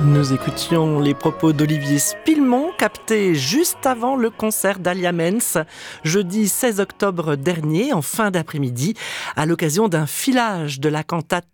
Nous écoutions les propos d'Olivier Spillemont, captés juste avant le concert d'Alia Menz, jeudi 16 octobre dernier, en fin d'après-midi, à l'occasion d'un filage de la cantate